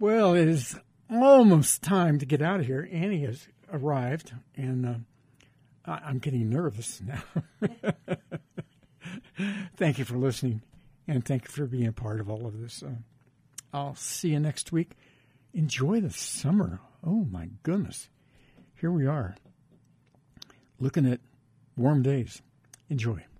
Well, it is almost time to get out of here. Annie has arrived, and I'm getting nervous now. Thank you for listening, and thank you for being a part of all of this. I'll see you next week. Enjoy the summer. Oh, my goodness. Here we are, looking at warm days. Enjoy.